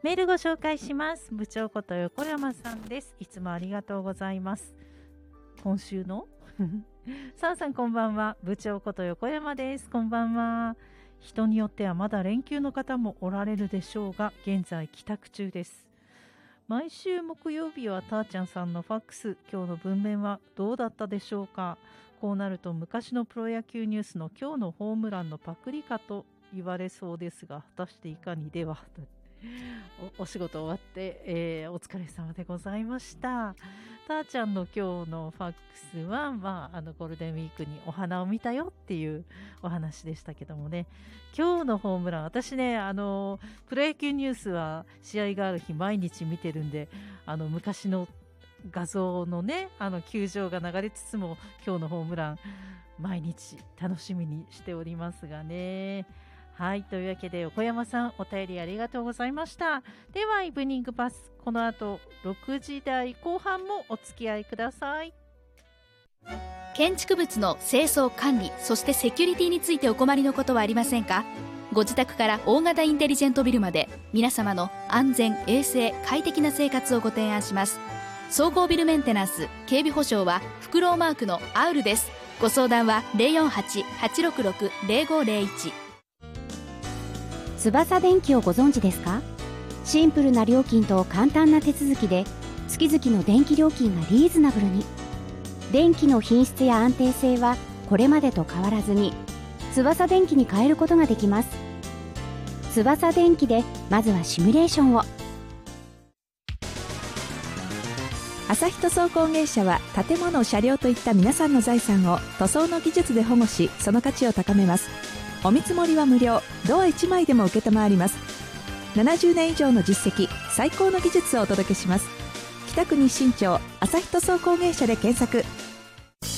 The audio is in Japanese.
メールご紹介します。部長こと横山さんです。いつもありがとうございます。今週のさんこんばんは。部長こと横山です。こんばんは。人によってはまだ連休の方もおられるでしょうが、現在帰宅中です。毎週木曜日はたーちゃんさんのファックス、今日の文面はどうだったでしょうか。こうなると昔のプロ野球ニュースの今日のホームランのパクリかと言われそうですが、果たしていかにでは。お仕事終わって、お疲れ様でございました。たーちゃんの今日のファックスは、ゴールデンウィークにお花を見たよっていうお話でしたけどもね、今日のホームラン、私ね、プロ野球ニュースは試合がある日毎日見てるんで、昔の画像のね、球場が流れつつも今日のホームラン毎日楽しみにしておりますがね。はい、というわけで横山さん、お便りありがとうございました。ではイブニングパス、この後6時台後半もお付き合いください。 建築物の清掃管理、そしてセキュリティについてお困りのことはありませんか？ご自宅から大型インテリジェントビルまで、皆様の安全衛生快適な生活をご提案します。総合ビルメンテナンス警備保障はフクロウマークのアウルです。ご相談は 048-866-0501。 翼電機をご存知ですか？シンプルな料金と簡単な手続きで月々の電気料金がリーズナブルに。電気の品質や安定性はこれまでと変わらずに翼電機に変えることができます。翼電機でまずはシミュレーションを。 朝日塗装工芸社は建物、車両といった皆さんの財産を塗装の技術で保護し、その価値を高めます。お見積もりは無料、ドア1枚でも承ります。70年以上の実績、最高の技術をお届けします。北区日新町朝日塗装工芸社で検索。